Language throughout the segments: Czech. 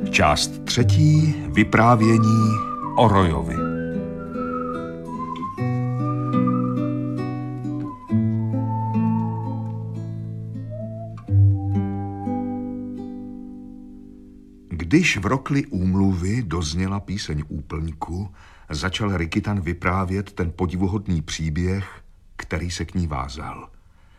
Část 3. Vyprávění o Royovi. Když v rokli úmluvy dozněla píseň úplňku, začal Rikitan vyprávět ten podivuhodný příběh, který se k ní vázal.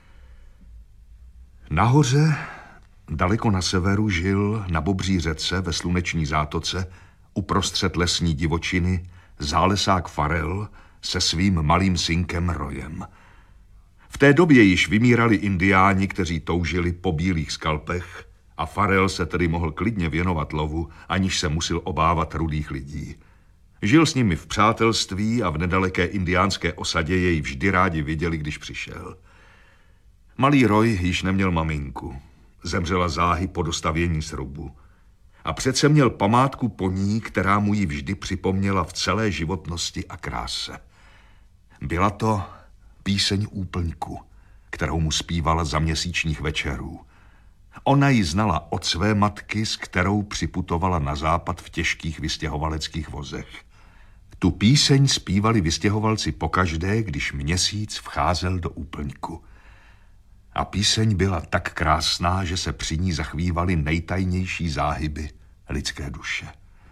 Nahoře, daleko na severu, žil na Bobří řece ve sluneční zátoce uprostřed lesní divočiny zálesák Farel se svým malým synkem Royem. V té době již vymírali indiáni, kteří toužili po bílých skalpech, a Farel se tedy mohl klidně věnovat lovu, aniž se musel obávat rudých lidí. Žil s nimi v přátelství a v nedaleké indiánské osadě jej vždy rádi viděli, když přišel. Malý Roy již neměl maminku. Zemřela záhy po dostavění srubu. A přece měl památku po ní, která mu ji vždy připomněla v celé životnosti a kráse. Byla to píseň úplňku, kterou mu zpívala za měsíčních večerů. Ona ji znala od své matky, s kterou připutovala na západ v těžkých vystěhovaleckých vozech. Tu píseň zpívali vystěhovalci pokaždé, když měsíc vcházel do úplňku. A píseň byla tak krásná, že se při ní zachvívaly nejtajnější záhyby lidské duše.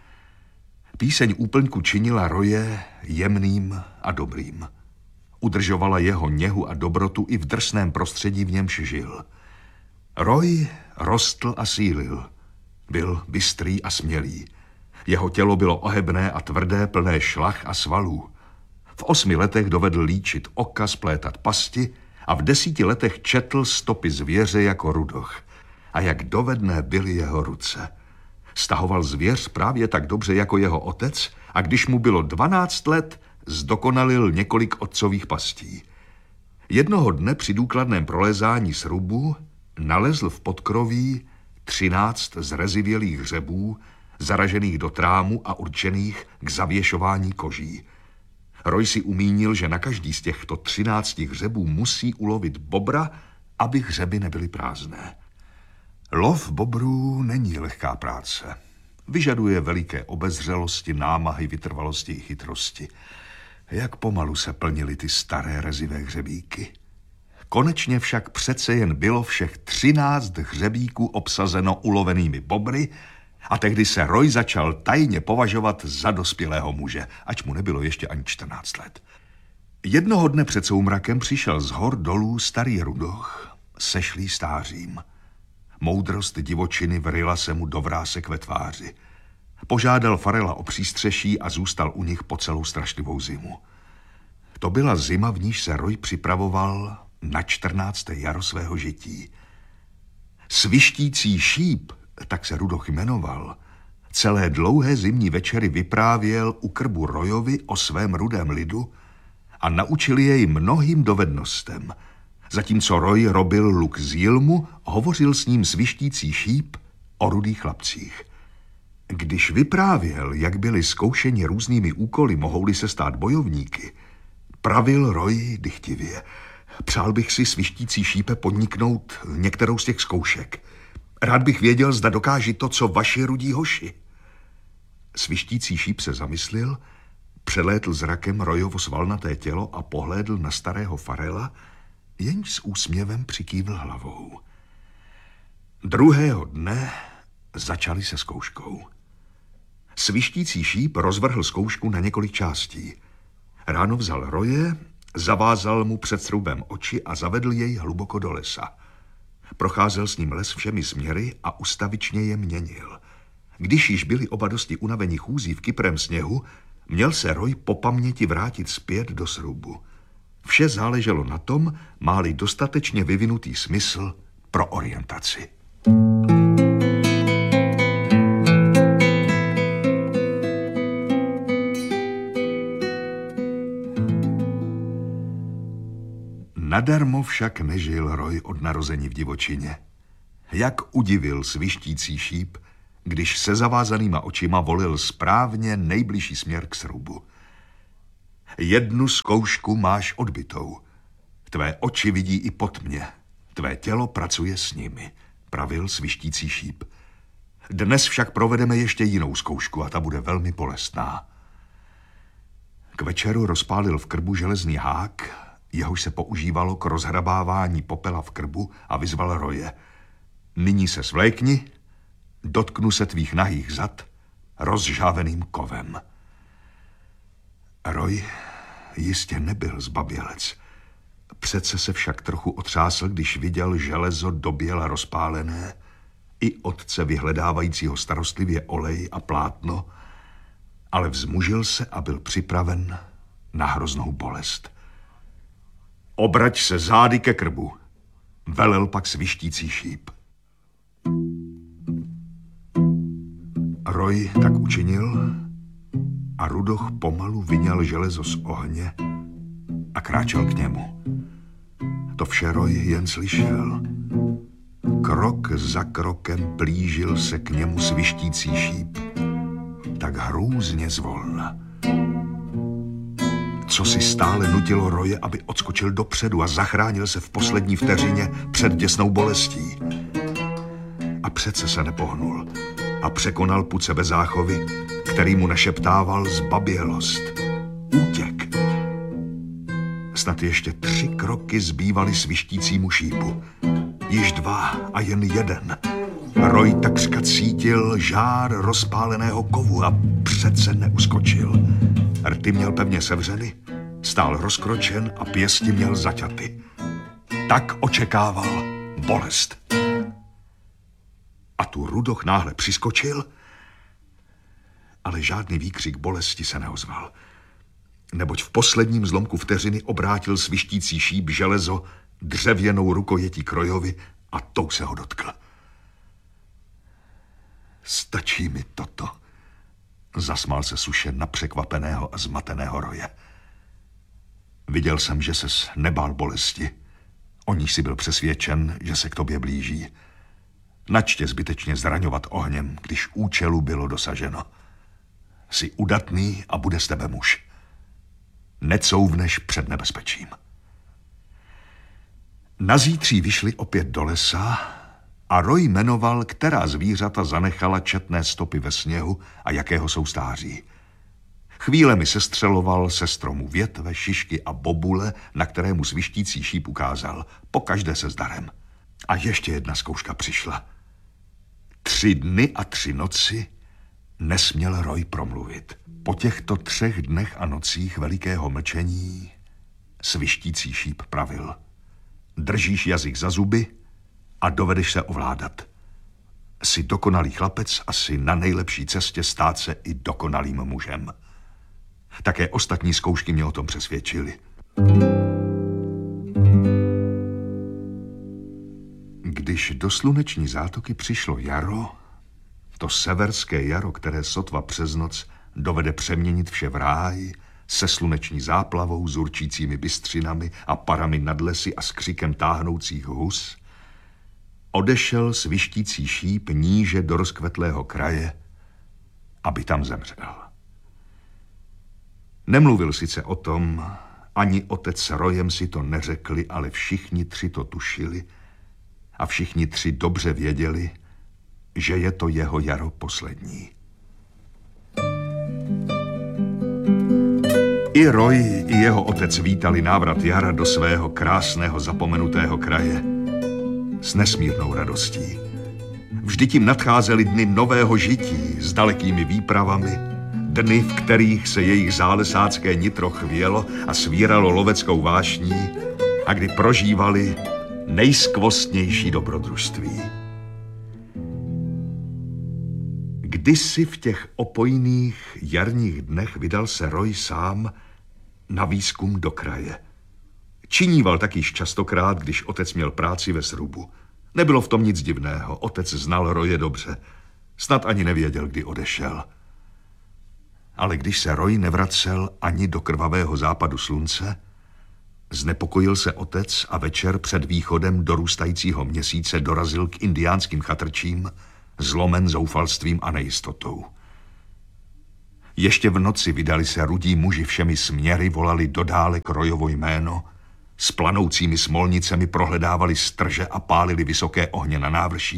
Píseň úplňku činila Roye jemným a dobrým. Udržovala jeho něhu a dobrotu i v drsném prostředí, v němž žil. Roy rostl a sílil. Byl bystrý a smělý. Jeho tělo bylo ohebné a tvrdé, plné šlach a svalů. V 8 letech dovedl líčit oka, splétat pasti a v 10 letech četl stopy zvěře jako rudoch. A jak dovedné byly jeho ruce. Stahoval zvěř právě tak dobře jako jeho otec a když mu bylo 12 let, zdokonalil několik otcových pastí. Jednoho dne při důkladném prolézání srubu nalezl v podkroví 13 zrezivělých hřebů, zaražených do trámu a určených k zavěšování koží. Roy si umínil, že na každý z těchto 13 hřebů musí ulovit bobra, aby hřeby nebyly prázdné. Lov bobrů není lehká práce. Vyžaduje veliké obezřelosti, námahy, vytrvalosti i chytrosti. Jak pomalu se plnily ty staré rezivé hřebíky. Konečně však přece jen bylo všech 13 hřebíků obsazeno ulovenými bobry a tehdy se Roy začal tajně považovat za dospělého muže, ač mu nebylo ještě ani 14 let. Jednoho dne před soumrakem přišel z hor dolů starý rudoch, sešlý stářím. Moudrost divočiny vryla se mu do vrásek ve tváři. Požádal Farela o přístřeší a zůstal u nich po celou strašlivou zimu. To byla zima, v níž se Roy připravoval na 14. jaro svého žití. Svištící šíp, tak se rudoch jmenoval, celé dlouhé zimní večery vyprávěl u krbu Royovi o svém rudém lidu a naučil jej mnohým dovednostem. Zatímco Roy robil luk z jilmu, hovořil s ním svištící šíp o rudých chlapcích. Když vyprávěl, jak byli zkoušeni různými úkoly, mohou-li se stát bojovníky, pravil Roy dychtivě: přál bych si, svištící šípe, podniknout některou z těch zkoušek. Rád bych věděl, zda dokáží to, co vaši rudí hoši. Svištící šíp se zamyslil, přelétl zrakem Royovo svalnaté tělo a pohlédl na starého Farela, jenž s úsměvem přikývl hlavou. Druhého dne začali se zkouškou. Svištící šíp rozvrhl zkoušku na několik částí. Ráno vzal Roye, zavázal mu před srubem oči a zavedl jej hluboko do lesa. Procházel s ním les všemi směry a ustavičně je měnil. Když již byli oba dosti unavení chůzí v kyprém sněhu, měl se Roy po paměti vrátit zpět do srubu. Vše záleželo na tom, má-li dostatečně vyvinutý smysl pro orientaci. Nadarmo však nežil Roy od narození v divočině. Jak udivil svištící šíp, když se zavázanýma očima volil správně nejbližší směr k srubu. Jednu zkoušku máš odbytou. Tvé oči vidí i po tmě. Tvé tělo pracuje s nimi, pravil svištící šíp. Dnes však provedeme ještě jinou zkoušku a ta bude velmi bolestná. K večeru rozpálil v krbu železný hák, jehož se používalo k rozhrabávání popela v krbu, a vyzval Roye. Nyní se svlékni, dotknu se tvých nahých zad rozžáveným kovem. Roy jistě nebyl zbabělec. Přece se však trochu otřásl, když viděl železo doběla rozpálené i otce vyhledávajícího starostlivě olej a plátno, ale vzmužil se a byl připraven na hroznou bolest. Obrať se zády ke krbu, velel pak svištící šíp. Roy tak učinil a Rudoch pomalu vyňal železo z ohně a kráčel k němu. To vše Roy jen slyšel. Krok za krokem blížil se k němu svištící šíp, tak hrůzně zvolna. Co si stále nutilo Roye, aby odskočil dopředu a zachránil se v poslední vteřině před děsnou bolestí. A přece se nepohnul a překonal pud sebezáchovy, který mu našeptával zbabělost. Útěk. Snad ještě 3 kroky zbývaly svištícímu šípu. Již 2 a jen 1. Roy takřka cítil žár rozpáleného kovu a přece neuskočil. Rty měl pevně sevřeny, stál rozkročen a pěsti měl zaťaty. Tak očekával bolest. A tu Rudoch náhle přiskočil, ale žádný výkřik bolesti se neozval. Neboť v posledním zlomku vteřiny obrátil svištící šíp železo dřevěnou rukojetí k Royovi a tou se ho dotkl. Stačí mi toto, zasmál se suše na překvapeného a zmateného Roye. Viděl jsem, že ses nebál bolesti, o níž si byl přesvědčen, že se k tobě blíží. Nač tě zbytečně zraňovat ohněm, když účelu bylo dosaženo. Jsi udatný a bude z tebe muž. Necouvneš před nebezpečím. Nazítří vyšli opět do lesa a Roy jmenoval, která zvířata zanechala četné stopy ve sněhu a jakého jsou stáří. Chvílemi sestřeloval se stromu větve, šišky a bobule, na které mu svištící šíp ukázal, pokaždé se zdarem. A ještě jedna zkouška přišla. 3 dny a 3 noci nesměl Roy promluvit. Po těchto 3 dnech a nocích velikého mlčení svištící šíp pravil. Držíš jazyk za zuby a dovedeš se ovládat. Jsi dokonalý chlapec a jsi na nejlepší cestě stát se i dokonalým mužem. Také ostatní zkoušky mě o tom přesvědčily. Když do sluneční zátoky přišlo jaro, to severské jaro, které sotva přes noc dovede přeměnit vše v ráj, se sluneční záplavou, s určícími bystřinami a parami nad lesy a s křikem táhnoucích hus, odešel svištící šíp níže do rozkvetlého kraje, aby tam zemřel. Nemluvil sice o tom, ani otec s Royem si to neřekli, ale všichni 3 to tušili a všichni 3 dobře věděli, že je to jeho jaro poslední. I Roy, i jeho otec vítali návrat jara do svého krásného zapomenutého kraje s nesmírnou radostí. Vždyť jim nadcházely dny nového žití s dalekými výpravami, dny, v kterých se jejich zálesácké nitro chvělo a svíralo loveckou vášní a kdy prožívali nejskvostnější dobrodružství. Kdysi v těch opojných jarních dnech vydal se Roy sám na výzkum do kraje. Činíval tak již častokrát, když otec měl práci ve srubu. Nebylo v tom nic divného, otec znal Roye dobře. Snad ani nevěděl, kdy odešel. Ale když se Roy nevracel ani do krvavého západu slunce, znepokojil se otec a večer před východem dorůstajícího měsíce dorazil k indiánským chatrčím, zlomen zoufalstvím a nejistotou. Ještě v noci vydali se rudí muži všemi směry, volali dodálek Royovo jméno, s planoucími smolnicemi prohledávali strže a pálili vysoké ohně na návrších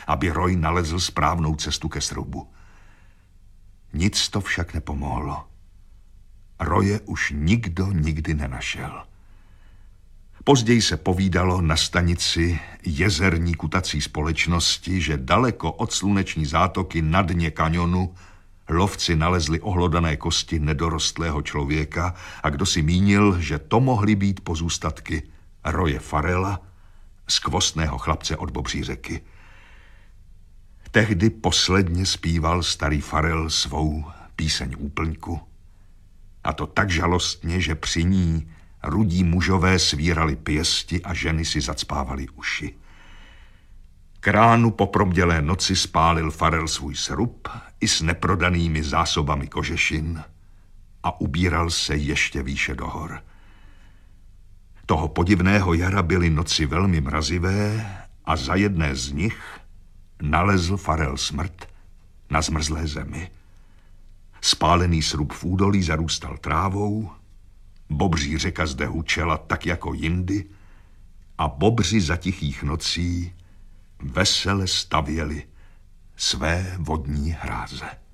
aby Roy nalezl správnou cestu ke srubu. Nic to však nepomohlo. Roye už nikdo nikdy nenašel. Později se povídalo na stanici jezerní kutací společnosti, že daleko od sluneční zátoky na dně kaňonu lovci nalezli ohlodané kosti nedorostlého člověka a kdo si mínil, že to mohly být pozůstatky Roye Farrella, skvostného chlapce od Bobří řeky. Tehdy posledně zpíval starý Farrell svou píseň úplňku. A to tak žalostně, že při ní rudí mužové svírali pěsti a ženy si zacpávaly uši. K ránu po probdělé noci spálil Farrell svůj srub i s neprodanými zásobami kožešin a ubíral se ještě výše do hor. Toho podivného jara byly noci velmi mrazivé a za jedné z nich nalezl Farrell smrt na zmrzlé zemi. Spálený srub v údolí zarůstal trávou, Bobří řeka zde hučela tak jako jindy a bobři za tichých nocí vesele stavěli své vodní hráze.